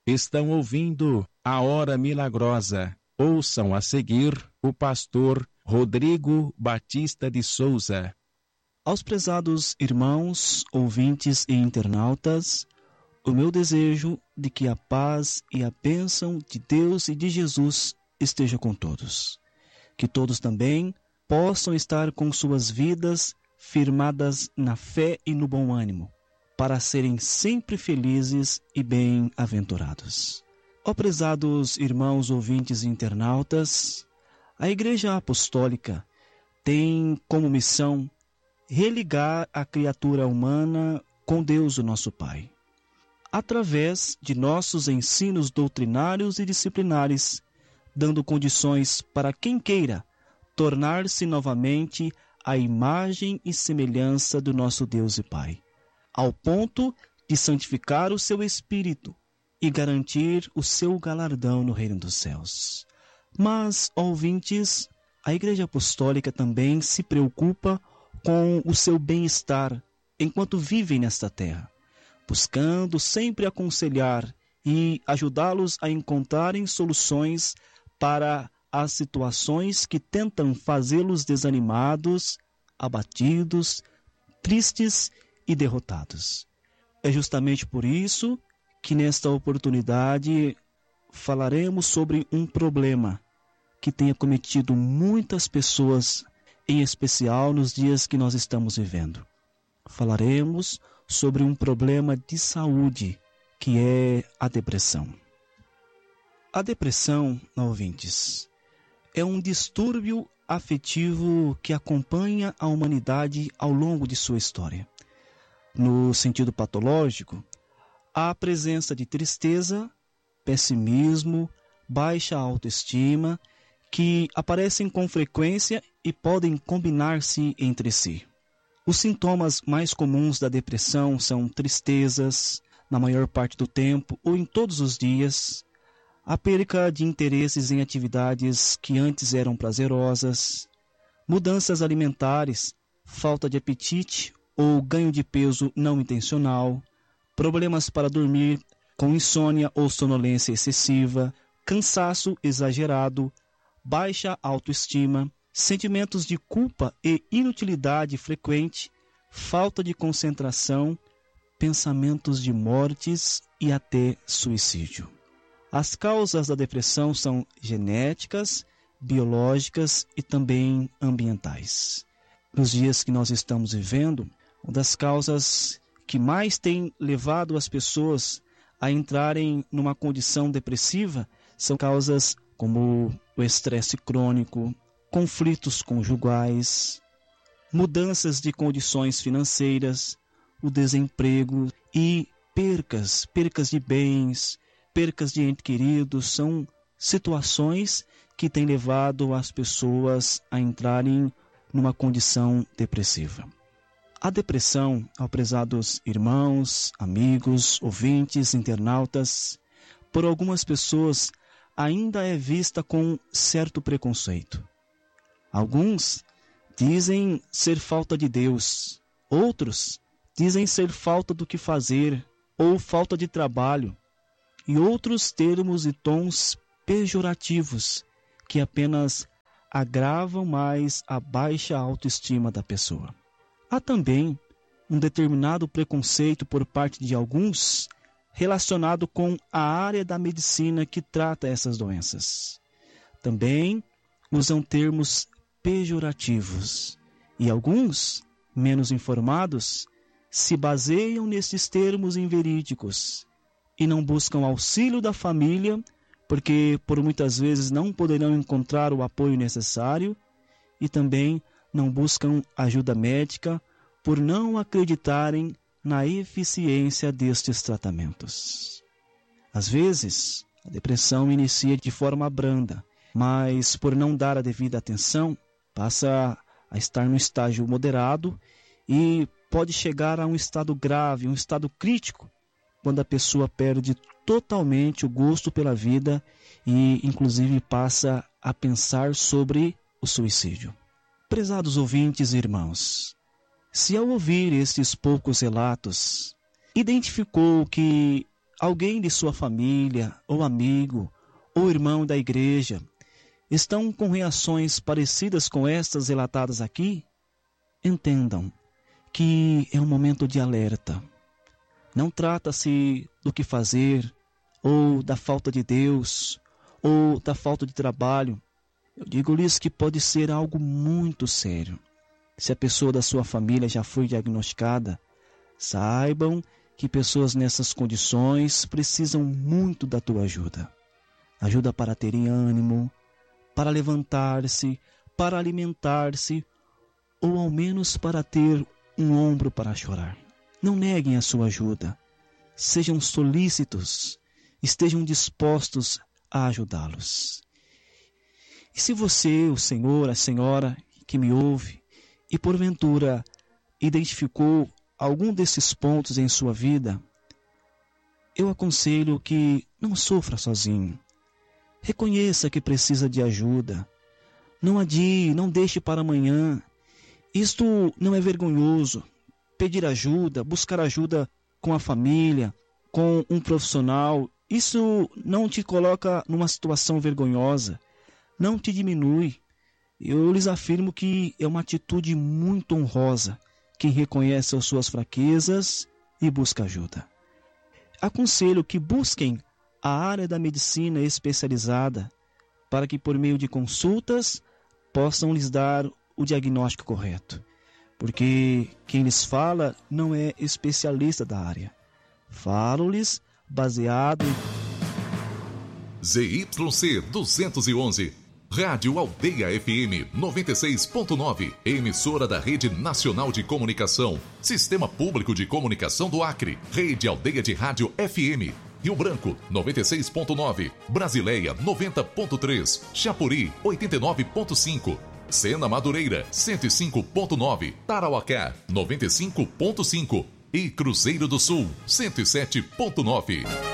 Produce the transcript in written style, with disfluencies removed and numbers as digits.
Estão ouvindo a Hora Milagrosa. Ouçam a seguir o pastor Rodrigo Batista de Souza. Aos prezados irmãos, ouvintes e internautas, o meu desejo de que a paz e a bênção de Deus e de Jesus esteja com todos. Que todos também possam estar com suas vidas firmadas na fé e no bom ânimo, para serem sempre felizes e bem-aventurados. Ó prezados irmãos, ouvintes e internautas, a Igreja Apostólica tem como missão religar a criatura humana com Deus, o nosso Pai, através de nossos ensinos doutrinários e disciplinares, dando condições para quem queira tornar-se novamente a imagem e semelhança do nosso Deus e Pai, ao ponto de santificar o seu espírito e garantir o seu galardão no reino dos céus. Mas, ouvintes, a Igreja Apostólica também se preocupa com o seu bem-estar enquanto vivem nesta terra, buscando sempre aconselhar e ajudá-los a encontrarem soluções para as situações que tentam fazê-los desanimados, abatidos, tristes e derrotados. É justamente por isso que nesta oportunidade falaremos sobre um problema que tem acometido muitas pessoas, em especial nos dias que nós estamos vivendo. Falaremos sobre um problema de saúde, que é a depressão. A depressão, ouvintes, é um distúrbio afetivo que acompanha a humanidade ao longo de sua história. No sentido patológico, há a presença de tristeza, pessimismo, baixa autoestima, que aparecem com frequência e podem combinar-se entre si. Os sintomas mais comuns da depressão são tristezas, na maior parte do tempo ou em todos os dias, a perca de interesses em atividades que antes eram prazerosas, mudanças alimentares, falta de apetite ou ganho de peso não intencional, problemas para dormir com insônia ou sonolência excessiva, cansaço exagerado, baixa autoestima, sentimentos de culpa e inutilidade frequente, falta de concentração, pensamentos de mortes e até suicídio. As causas da depressão são genéticas, biológicas e também ambientais. Nos dias que nós estamos vivendo, uma das causas que mais tem levado as pessoas a entrarem numa condição depressiva são causas como o estresse crônico, conflitos conjugais, mudanças de condições financeiras, o desemprego e percas de bens, percas de entes queridos. São situações que têm levado as pessoas a entrarem numa condição depressiva. A depressão, ó prezados irmãos, amigos, ouvintes, internautas, por algumas pessoas ainda é vista com certo preconceito. Alguns dizem ser falta de Deus, outros dizem ser falta do que fazer ou falta de trabalho, e outros termos e tons pejorativos que apenas agravam mais a baixa autoestima da pessoa. Há também um determinado preconceito por parte de alguns relacionado com a área da medicina que trata essas doenças. Também usam termos pejorativos e alguns, menos informados, se baseiam nesses termos inverídicos e não buscam auxílio da família porque por muitas vezes não poderão encontrar o apoio necessário e também não buscam ajuda médica por não acreditarem na eficiência destes tratamentos. Às vezes, a depressão inicia de forma branda, mas por não dar a devida atenção, passa a estar no estágio moderado e pode chegar a um estado grave, um estado crítico, quando a pessoa perde totalmente o gosto pela vida e, inclusive, passa a pensar sobre o suicídio. Prezados ouvintes e irmãos, se ao ouvir estes poucos relatos, identificou que alguém de sua família, ou amigo, ou irmão da igreja, estão com reações parecidas com estas relatadas aqui, entendam que é um momento de alerta. Não trata-se do que fazer, ou da falta de Deus, ou da falta de trabalho. Eu digo-lhes que pode ser algo muito sério. Se a pessoa da sua família já foi diagnosticada, saibam que pessoas nessas condições precisam muito da tua ajuda. Ajuda para terem ânimo, para levantar-se, para alimentar-se, ou ao menos para ter um ombro para chorar. Não neguem a sua ajuda. Sejam solícitos, estejam dispostos a ajudá-los. E se você, o senhor, a senhora que me ouve, e porventura identificou algum desses pontos em sua vida, eu aconselho que não sofra sozinho. Reconheça que precisa de ajuda. Não adie, não deixe para amanhã. Isto não é vergonhoso. Pedir ajuda, buscar ajuda com a família, com um profissional, isso não te coloca numa situação vergonhosa, não te diminui. Eu lhes afirmo que é uma atitude muito honrosa quem reconhece as suas fraquezas e busca ajuda. Aconselho que busquem a área da medicina especializada para que por meio de consultas possam lhes dar o diagnóstico correto. Porque quem lhes fala não é especialista da área. Falo-lhes baseado em ZYC 211, Rádio Aldeia FM 96.9, emissora da Rede Nacional de Comunicação, Sistema Público de Comunicação do Acre, Rede Aldeia de Rádio FM, Rio Branco 96.9, Brasileia 90.3, Chapuri 89.5, Sena Madureira 105.9, Tarauacá 95.5 e Cruzeiro do Sul 107.9.